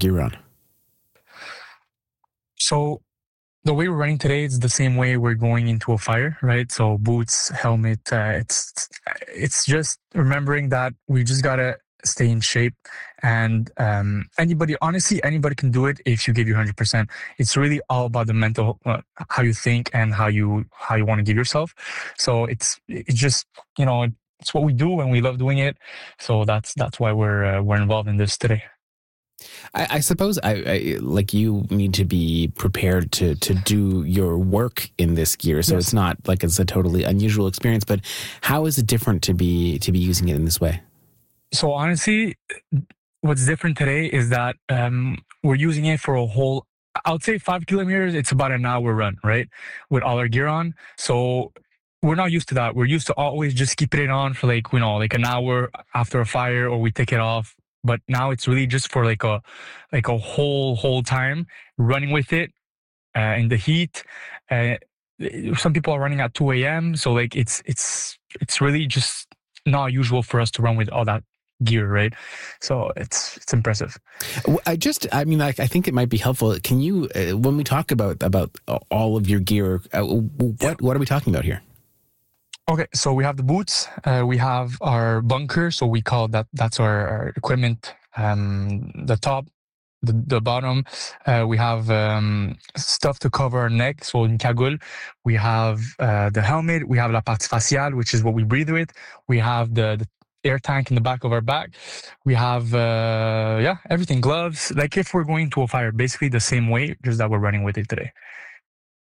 gear on? So the way we're running today is the same way we're going into a fire, right? So boots, helmet. It's just remembering that we just gotta stay in shape, and anybody can do it if you give your 100%. It's really all about the mental, how you think and how you want to give yourself. So it's just, it's what we do and we love doing it. So that's why we're involved in this today. I suppose I like you need to be prepared to do your work in this gear. So It's not like it's a totally unusual experience, but how is it different to be using it in this way? So honestly, what's different today is that we're using it for a whole, I would say 5 kilometers. It's about an hour run, right? With all our gear on. So we're not used to that. We're used to always just keeping it on for like an hour after a fire, or we take it off. But now it's really just for like a whole time running with it in the heat. Some people are running at 2 a.m. So like it's really just not usual for us to run with all that gear, right? So it's impressive. I think it might be helpful. Can you, when we talk about all of your gear, what are we talking about here? Okay, so we have the boots, we have our bunker, so we call that's our equipment, the top, the bottom, we have stuff to cover our neck, so in cagoule, we have the helmet, we have la partie faciale, which is what we breathe with, we have the air tank in the back of our back, we have everything, gloves, like if we're going to a fire, basically the same way, just that we're running with it today.